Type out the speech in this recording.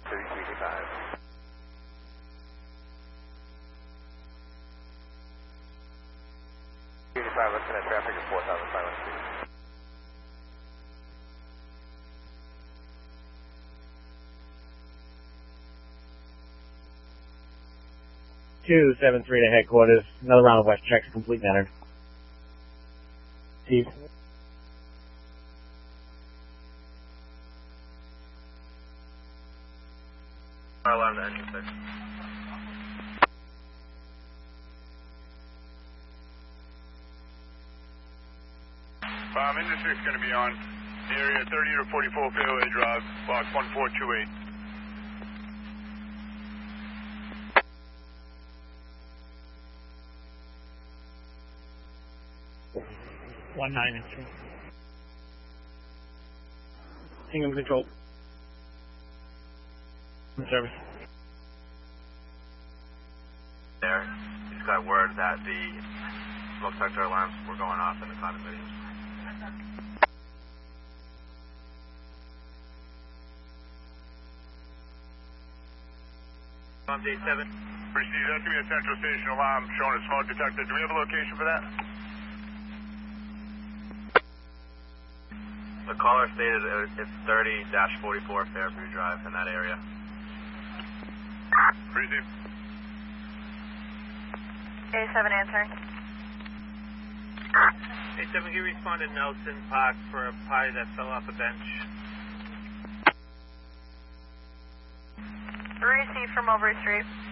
285. Looking at traffic at 4,500 feet. 273 to headquarters. Another round of west checks, complete and entered. Steve. Alarm to engine 6. Industry is going to be on the area 30 to 44 Fairway Drive, box 1428. One 9 and 2. Hingham Control. Service. There, just got word that the smoke detector alarms were going off in the condominiums. On day 7. Receive, that's going to be a central station alarm showing a smoke detector. Do we have a location for that? The caller stated it's 30-44 Fairview Drive in that area. Receive. A7 answering. A7, can you respond to Nelson Park for a party that fell off a bench? Receive from Mulberry Street.